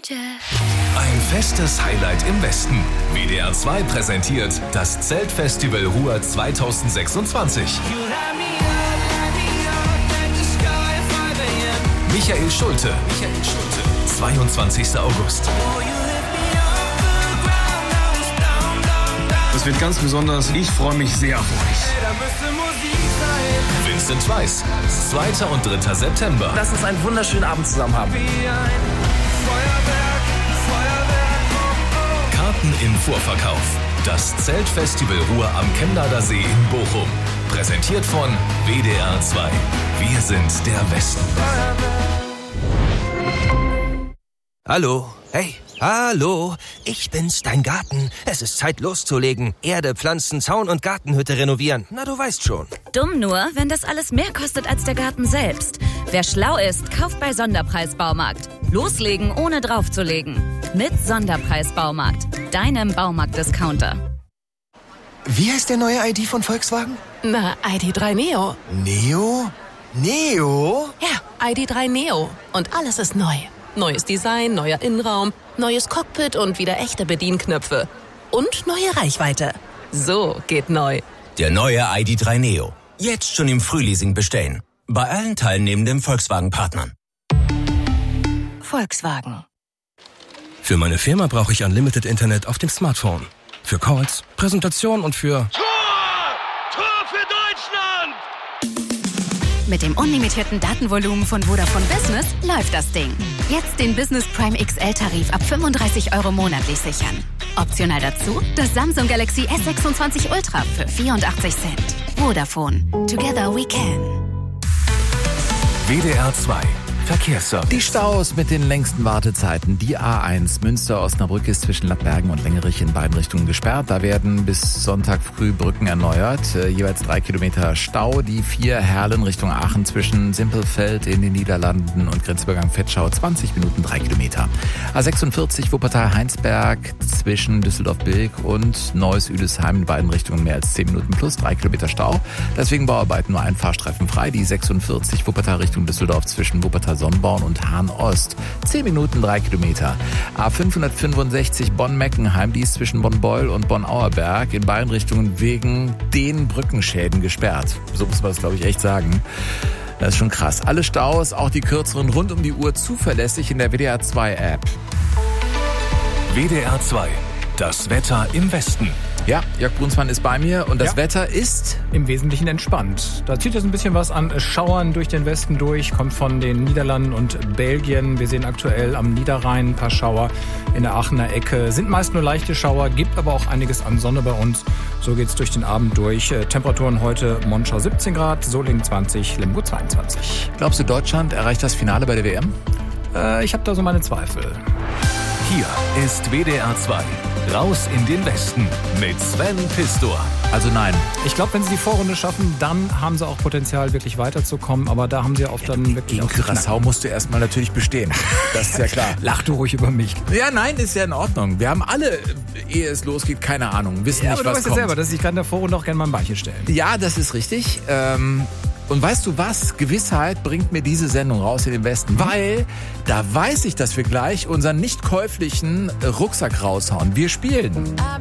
Ein festes Highlight im Westen. WDR 2 präsentiert das Zeltfestival Ruhr 2026. Michael Schulte. 22. August. Das wird ganz besonders. Ich freue mich sehr auf euch. Vincent Weiss. 2. und 3. September. Lass uns einen wunderschönen Abend zusammen haben. Karten im Vorverkauf. Das Zeltfestival Ruhr am Chemnader See in Bochum. Präsentiert von WDR 2. Wir sind der Westen. Hallo, hey, hallo, ich bin's, dein Garten. Es ist Zeit loszulegen. Erde, Pflanzen, Zaun und Gartenhütte renovieren. Na, du weißt schon. Dumm nur, wenn das alles mehr kostet als der Garten selbst. Wer schlau ist, kauft bei Sonderpreis Baumarkt. Loslegen, ohne draufzulegen. Mit Sonderpreis Baumarkt, deinem Baumarkt-Discounter. Wie heißt der neue ID von Volkswagen? Na, ID.3 Neo. Neo? Neo? Ja, ID.3 Neo. Und alles ist neu. Neues Design, neuer Innenraum, neues Cockpit und wieder echte Bedienknöpfe. Und neue Reichweite. So geht neu. Der neue ID.3 Neo. Jetzt schon im Frühleasing bestellen. Bei allen teilnehmenden Volkswagen-Partnern. Volkswagen. Für meine Firma brauche ich Unlimited Internet auf dem Smartphone. Für Calls, Präsentation und für... Tor für Deutschland! Mit dem unlimitierten Datenvolumen von Vodafone Business läuft das Ding. Jetzt den Business Prime XL-Tarif ab 35 € monatlich sichern. Optional dazu das Samsung Galaxy S26 Ultra für 84 Cent. Vodafone. Together we can. WDR 2. Verkehrsservice. Die Staus mit den längsten Wartezeiten. Die A1 Münster-Osnabrück ist zwischen Lappbergen und Lengerich in beiden Richtungen gesperrt. Da werden bis Sonntag früh Brücken erneuert. Jeweils 3 Kilometer Stau. Die 4 Herlen Richtung Aachen zwischen Simpelfeld in den Niederlanden und Grenzübergang Vetschau 20 Minuten 3 Kilometer. A46 Wuppertal-Heinsberg zwischen Düsseldorf-Bilk und Neuss-Üdesheim in beiden Richtungen mehr als 10 Minuten plus 3 Kilometer Stau. Deswegen Bauarbeiten, nur ein Fahrstreifen frei. Die 46 Wuppertal Richtung Düsseldorf zwischen Wuppertal-Sonnenborn und Hahn-Ost. 10 Minuten, 3 Kilometer. A565 Bonn-Meckenheim, die ist zwischen Bonn-Beul und Bonn-Auerberg in beiden Richtungen wegen den Brückenschäden gesperrt. So muss man das, glaube ich, echt sagen. Das ist schon krass. Alle Staus, auch die kürzeren, rund um die Uhr zuverlässig in der WDR 2 App. WDR 2. Das Wetter im Westen. Ja, Jörg Brunsmann ist bei mir und das Wetter ist... im Wesentlichen entspannt. Da zieht jetzt ein bisschen was an Schauern durch den Westen durch, kommt von den Niederlanden und Belgien. Wir sehen aktuell am Niederrhein ein paar Schauer in der Aachener Ecke. Sind meist nur leichte Schauer, gibt aber auch einiges an Sonne bei uns. So geht's durch den Abend durch. Temperaturen heute Monschau 17 Grad, Solingen 20, Limburg 22. Glaubst du, Deutschland erreicht das Finale bei der WM? Ich habe da so meine Zweifel. Hier ist WDR 2. Raus in den Westen mit Sven Pistor. Also nein. Ich glaube, wenn sie die Vorrunde schaffen, dann haben sie auch Potenzial, wirklich weiterzukommen. Aber da haben sie oft dann wirklich... Gegen Curaçao musst du erstmal natürlich bestehen. Das ist ja klar. Lach du ruhig über mich. Ja, nein, ist ja in Ordnung. Wir haben alle, ehe es losgeht, keine Ahnung. Wissen nicht, was kommt. Aber du weißt ja selber, dass ich kann in der Vorrunde auch gerne mal ein Beinchen stellen. Ja, das ist richtig. Und weißt du was? Gewissheit bringt mir diese Sendung raus in den Westen. Weil da weiß ich, dass wir gleich unseren nicht käuflichen Rucksack raushauen. Wir spielen.